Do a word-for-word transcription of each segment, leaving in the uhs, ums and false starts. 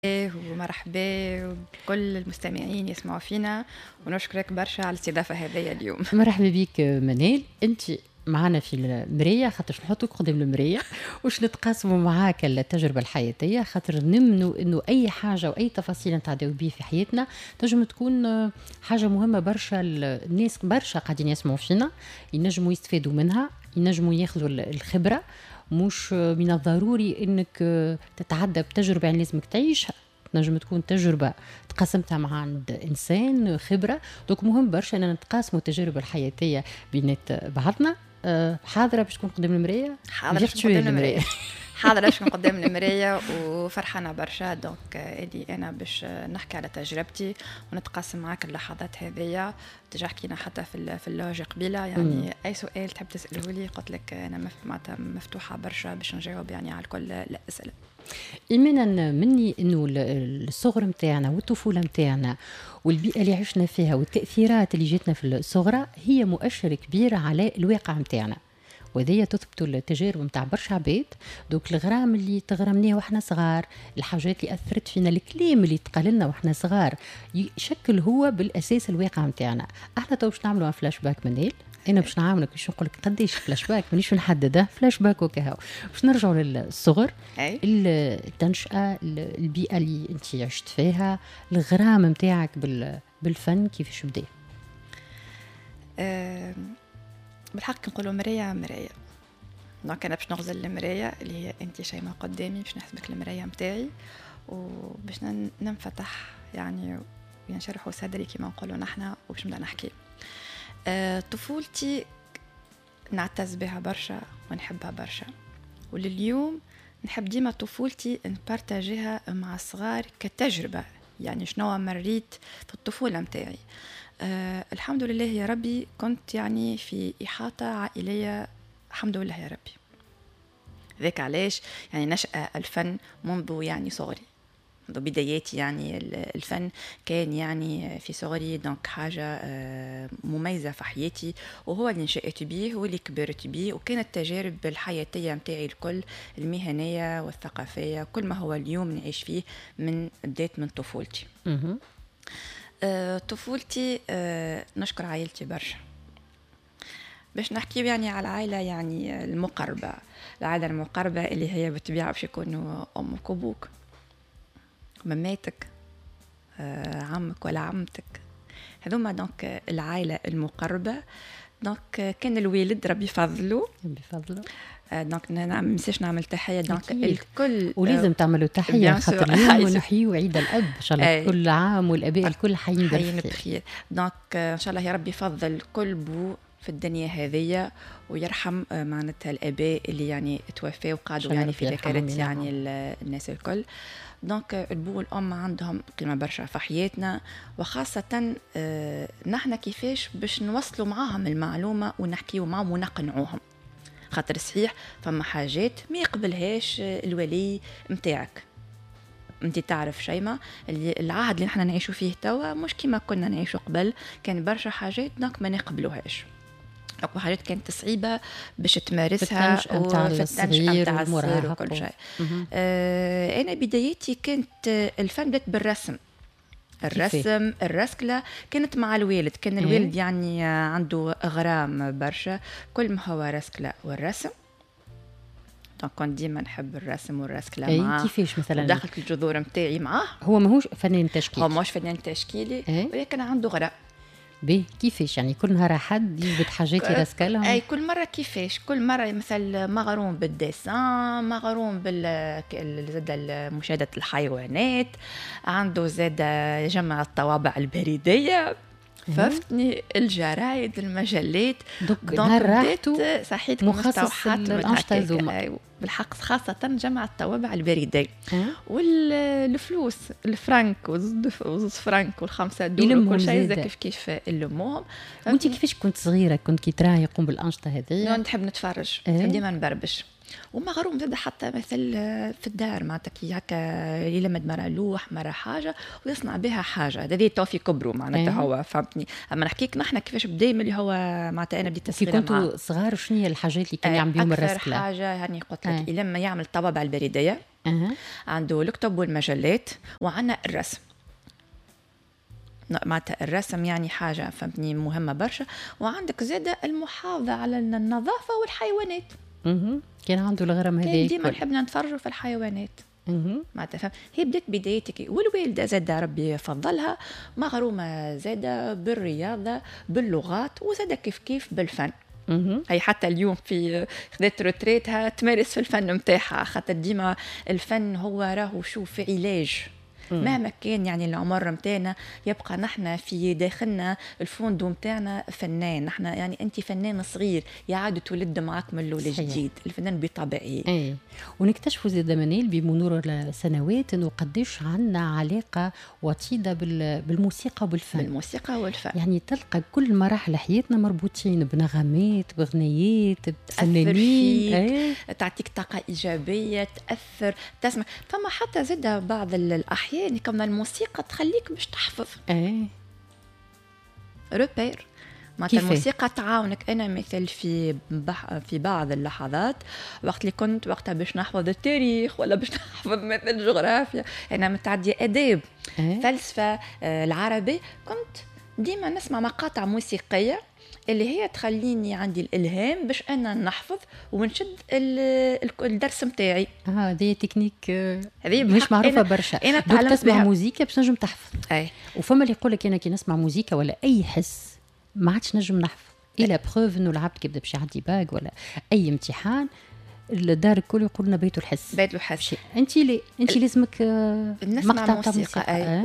ومرحبا بكل المستمعين يسمعوا فينا، ونشكرك برشا على الاستضافة هذه اليوم. مرحبا بك منال، انت معنا في المرايه خاطر نحطوك قدام المرايه وش نتقاسموا معاك التجربه الحياتيه، خاطر نمنوا انه اي حاجه واي تفاصيل نتعداو بيه في حياتنا تنجم تكون حاجه مهمه برشا. الناس برشا قاعدين يسمعوا فينا ينجموا يستفادوا منها، ينجموا ياخذوا الخبره. مش من الضروري انك تتعدى بتجربه يعني لازمك تعيشها، تنجم تكون تجربه تقاسمتها مع عند انسان خبره. دوك مهم برشا ان نتقاسموا التجارب الحياتيه بينات بعضنا. أه حاضره باش تكون قدام المرايه؟ حاضره باش تكون قدام المرايه حاضره باش نكون قدام المرايه وفرحانه برشا. دونك اللي انا باش نحكي على تجربتي ونتقاسم معاك اللحظات هذيا. تجي حكينا حتى في في اللوجي قبيله يعني م. اي سؤال تحب تساله لي قلت لك انا معناتها مفتوحه برشا باش نجاوب يعني على كل الاسئله. إيمانا مني إنه الصغر متاعنا والطفولة متاعنا والبيئة اللي عشنا فيها والتأثيرات اللي جتنا في الصغرى هي مؤشر كبير على الواقع متاعنا، وذي تثبت التجارب متاع برشا عباد. دوك الغرام اللي تغرمناه واحنا صغار، الحاجات اللي أثرت فينا، الكلام اللي تقاللنا واحنا صغار، يشكل هو بالأساس الواقع متاعنا. احنا تو باش نعملوا فلاش باك منال، انا باش نعاونك باش نقول لك قديش فلاش باك، مانيش نحددها فلاش باك وكهو. باش نرجعوا للصغر، التنشئه، البيئه اللي انت عشت فيها، الغرام نتاعك بالفن كيفاش بدا؟ أه بالحق نقولوا مرايه مرايه. دونك انا باش نغزل المرايه اللي هي انت شيء ما قدامي، باش نحسبك المرايه نتاعي وباش ننفتح يعني ينشرح صدري كما نقولوا نحنا وباش نبدا نحكي. أه طفولتي نعتز بها برشا ونحبها برشا، ولليوم نحب ديما طفولتي نبارتاجيها مع الصغار كتجربة. يعني شنو مريت في الطفولة متاعي. أه الحمد لله يا ربي كنت يعني في إحاطة عائلية الحمد لله يا ربي. ذاك علاش يعني نشأ الفن منذ يعني صغري، منذ بداياتي. يعني الفن كان يعني في صغري دونك حاجة مميزة في حياتي، وهو اللي نشأت به واللي كبرت به. وكانت التجارب الحياتية متاعي الكل المهنية والثقافية كل ما هو اليوم نعيش فيه من بداية من طفولتي. أه طفولتي أه نشكر عائلتي برشا. باش نحكي يعني على العائلة يعني المقربة، العائلة المقربة اللي هي بالطبيعة باش يكونوا أمك وأبوك، مماتك، آه، عمك ولا عمتك، هذوما دونك العائلة المقربة. دونك كان الوالد ربي يفضلوا بفضله. آه، دونك نعم مساش نعمل تحية دونك الكل، ولازم تعملوا تحية خاطر اليوم ونحيوا عيد الأب إن شاء الله كل عام والآباء الكل حيين بخير. دونك إن شاء الله يا ربي يفضل كل بو في الدنيا هذية ويرحم معناتها الآباء اللي يعني توفوا وقعدوا يعني في ذاكرة يعني الناس الكل. دونك البو والأم عندهم قيمة برشا في حياتنا، وخاصة آه نحن كيفاش باش نوصلوا معاهم المعلومة ونحكيوا معهم ونقنعوهم. خاطر صحيح فما حاجات ما يقبلهاش الولي متاعك. انت تعرف شيماء العهد اللي نحن نعيشوا فيه توا مش كما كنا نعيشوا قبل، كان برشا حاجات دونك ما نقبلوهاش. أكو حاجات كانت صعيبة باش تمارسها في الصغير والمراهق وكل شيء. آه أنا بدايتي كانت الفن بدأت بالرسم. الرسم الرسكلة كانت مع الوالد. كان الوالد يعني عنده غرام برشا كل ما هو رسكلة والرسم. كنت ديما نحب الرسم والرسكلة معاه. كيفاش مثلا دخلت الجذور متاعي معاه. هو ماهوش فنان تشكيلي، هو ماهوش فنان تشكيلي ولكن عنده غرام. بيه كيفاش يعني كل نهار حد يجبد حاجات يرسكلهم؟ اي كل مره كيفاش كل مره مثل مغروم بالديسان، مغروم بال زاد مشاهده الحيوانات، عنده زاد جمع الطوابع البريديه، ففتني الجرايد المجلات. دوك نهار راحته صحيت مخصص للأنشطة بالحق، خاصة جمع الطوابع البريدية والفلوس الفرنك وزوز فرنك والخمسة دول وكل شيء زي كيف كيف اللموهم. وانت كيفاش كنت صغيرة كنت كي تراهي يقوم بالأنشطة هذه؟ نحب نتفرج، اه؟ ديما نبربش. ومغروم زاد حتى مثل في الدار معناتها كي هكا يلمد مرة لوح مرة حاجة ويصنع بها حاجة هذه تو في كبروا معناتها هو فهمتني. أما نحكيك نحن كيفاش بدا اللي هو معناتها أنا بديت تصوير معاه. كنتوا صغار شنو هي الحاجات اللي كان يعمل بيهم الرسلة؟ أكثر حاجة يعني قلت لك لما يعمل طبابة البريدية أه. عنده الكتب والمجلات وعنا الرسم معناتها الرسم يعني حاجة فهمتني مهمة برشا. وعندك زادة المحافظة على النظافة والحيوانات. اها كان عنده الغرام هذيك. كان ديما نحبنا نتفرجوا في الحيوانات. اها معناتها فهم هي بدات بدايتك. والوالدة زادة ربي يفضلها مغرومة زادة بالرياضة باللغات وزادة كيف كيف بالفن. اها هي حتى اليوم في خدت روتريتها تمارس في الفن متاعها خاطر ديما الفن هو راهو شو في علاج مهما كان يعني العمر متاعنا يبقى نحن في داخلنا الفوندو متاعنا فنان. نحن يعني انت فنان صغير يعاد تولد معك من الاول جديد الفنان بطبيعي. اي ونكتشفوا زاد منيل بمرور السنوات انه قديش عندنا علاقه وطيده بالموسيقى وبالفن. بالموسيقى والفن يعني تلقى كل مراحل حياتنا مربوطين بنغمات بغنيات بفنانين ايه. تعطيك طاقه ايجابيه تاثر تسمع. فما حتى زاد بعض الاحيان يعني كمان الموسيقى تخليك باش تحفظ ايه روبير معناتها الموسيقى تعاونك. انا مثل في بح... في بعض اللحظات وقت اللي كنت وقتها باش نحفظ التاريخ ولا باش نحفظ مثل جغرافيا انا متعديه اداب إيه؟ فلسفه آه العربي كنت ديما نسمع مقاطع موسيقيه اللي هي تخليني عندي الالهام باش انا نحفظ ونشد الدرس متاعي. اه دي تكنيك مش معروفه برشا. انا تعلمت تسمع بها. موسيقى باش نجم تحفظ. اي وفما اللي يقول لك انا كي نسمع موسيقى ولا اي حس ما عادش نجم نحفظ الى بروف انه العبد كيبدا باش يعدي باك ولا اي امتحان الدار الكل يقول لنا بيت الحس بيت الحس. انت لي انت لازمك نسمع موسيقى, موسيقى. أي.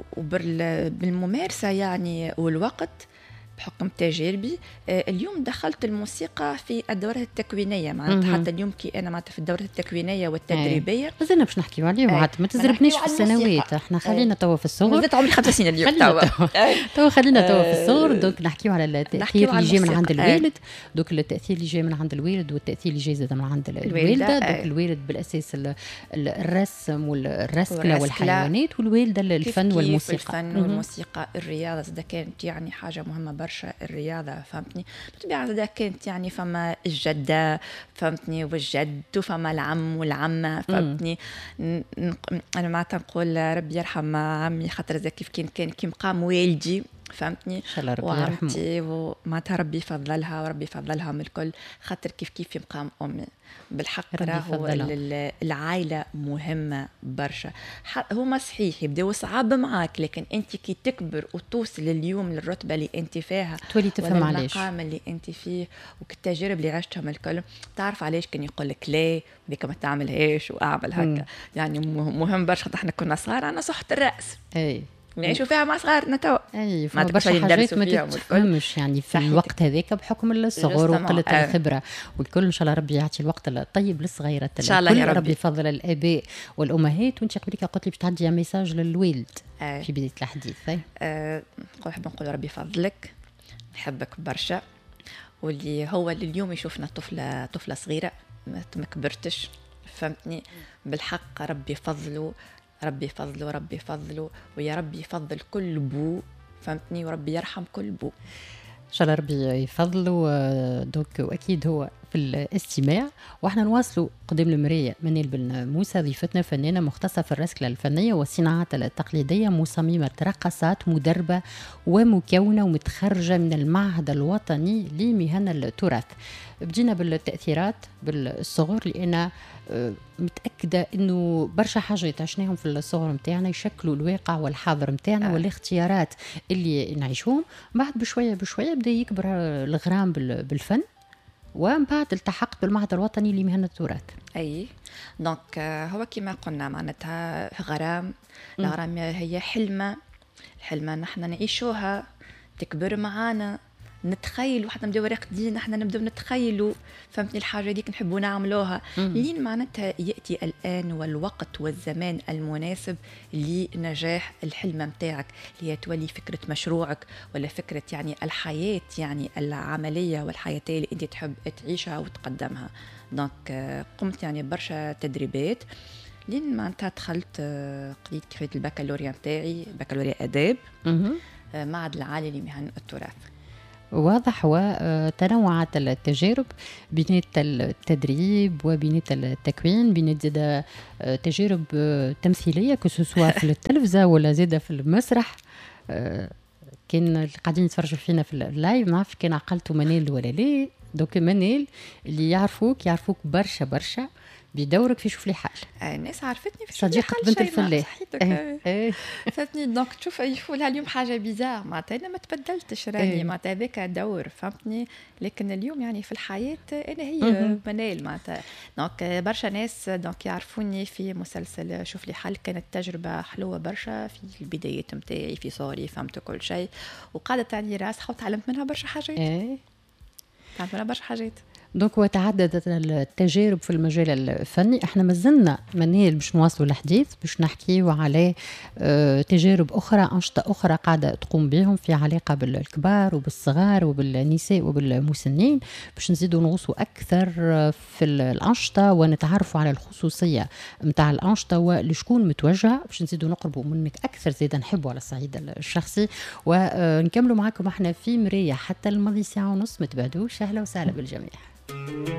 وبالممارسه يعني والوقت بحكم تجاربي اليوم دخلت الموسيقى في الدورات التكوينيه معناتها حتى اليوم كي انا معناتها في الدورات التكوينيه والتدريبيه مازلنا باش نحكيو عليهم عاد ما تزربنيش في السنوات احنا خلينا توا في الصغر. زدت عمري خمس سنين اليوم توا توا خلينا توا في الصغر دونك نحكيو على التاثير اللي جاي من عند الوالد. دوك التاثير اللي جاي من عند الوالد والتاثير اللي جاي زاد من عند الوالده. دوك الوالد بالاساس الرسم والرسكله والحيوانات والوالده الفن والموسيقى. الفن والموسيقى الرياضه زاد كانت يعني حاجه مهمه برشا الرياضة فهمتني. بالطبيعة زاد كانت يعني فما الجدة فهمتني والجد وفما العم والعمة فهمتني. أنا ما تنقول ربي يرحم عمي خاطر زاد كيف كان كان كي مقام والدي فهمتني وعمتي ومعناتها ربي يفضلها وربي يفضلها من الكل خاطر كيف كيف في مقام أمي. بالحق راهو العائلة مهمة برشا. هما صحيح يبداو صعب معاك لكن انت كي تكبر وتوصل اليوم للرتبة اللي انت فيها تولي تفهم علاش المقام اللي انت فيه والتجارب اللي عشتهم الكل تعرف علاش كان يقول لك لا ذيك ما تعملهاش واعمل هكا. يعني مهم برشا. احنا كنا صغار انا صحة الرأس اي نعيشوا فيها مع صغارنا توا. اي فما برشا حاجات ما تفهمش يعني في الوقت هذاك بحكم الصغر وقله آه. الخبره والكل. ان شاء الله ربي يعطي الوقت الطيب للصغيرات ان شاء الله يا ربي. ربي يفضل الاباء والامهات. وانت قبلك قلت لي باش تعدي ميساج للوالد آه. في بدايه الحديث. اي أه نحب نقول ربي يفضلك نحبك برشا واللي هو اللي اليوم يشوفنا طفله طفله صغيره ما كبرتش فهمتني. بالحق ربي يفضله ربي يفضله ربي يفضله ويا ربي يفضل كل بو فهمتني وربي يرحم كل بو ان شاء الله ربي يفضله. دوك واكيد هو في الاستماع واحنا نواصلوا قدام المرايه. منال بن موسى ضيفتنا فنانه مختصه في الرسكله الفنيه والصناعات التقليديه مصممه رقصات مدربه ومكونه ومتخرجه من المعهد الوطني لمهن التراث. بدينا بالتاثيرات بالصغر لان متاكده انه برشا حاجات عشناهم في الصغر متاعنا يشكلوا الواقع والحاضر متاعنا آه. والاختيارات اللي نعيشوهم. بعد بشويه بشويه بدا يكبر الغرام بالفن ومن بعد التحقت بالمعهد الوطني لمهن التراث. اي دونك هو كما قلنا معناتها غرام. الغرام هي حلمه حلمه نحن نعيشوها تكبر معانا نتخيل وحنا نبداو راقدين احنا نبداو نتخيلوا فهمتني الحاجه هذيك نحبوا نعملوها لين معناتها ياتي الان والوقت والزمان المناسب لنجاح الحلم نتاعك، اللي تولي فكره مشروعك ولا فكره يعني الحياه يعني العمليه والحياتيه اللي انت تحب تعيشها وتقدمها. دونك قمت يعني برشا تدريبات لين معناتها دخلت قضيت كفايه البكالوريا نتاعي، بكالوريا اداب معهد العالي لمهن التراث. واضح. وتنوعت التجارب بين التدريب وبين التكوين، بين زاد تجارب تمثيليه كسوسوا في التلفزه ولا زاده في المسرح. كان قاعدين يتفرجوا فينا في اللايف، ما عرف كان عقلتوا منال ولا لا. دوك منال اللي يعرفوك يعرفوك برشا برشا بدورك في شوف لي حال. الناس عرفتني في صديقة بنت الفلاح. فهمتني. دونك تشوف يقولها اليوم حاجه بيزار معناتها انا ما تبدلتش راني معناتها هذاك دور فهمتني، لكن اليوم يعني في الحياه انا هي منال معناتها. دونك برشا ناس دونك يعرفوني في مسلسل شوف لي حال، كانت تجربه حلوه برشا في البدايات نتاعي في صوري فهمت كل شيء وقاعده تعني راسها وتعلمت منها برشا حاجات. تعلمت منها برشا حاجات. دونك وتعددت التجارب في المجال الفني. احنا مازلنا منال باش نواصلوا الحديث باش نحكيوا على اه تجارب اخرى، انشطه اخرى قاعده تقوم بهم في علاقه بالكبار وبالصغار وبالنساء وبالمسنين، باش نزيدوا نغوصوا اكثر في الانشطه ونتعرفوا على الخصوصيه نتاع الانشطه ولشكون متوجهه، باش نزيدوا نقربوا منك اكثر، زيد نحبوا على الصعيد الشخصي. ونكملوا معكم احنا في مرايه حتى الماضي ساعه ونص، ما تبعدوش. اهلا وسهلا بالجميع.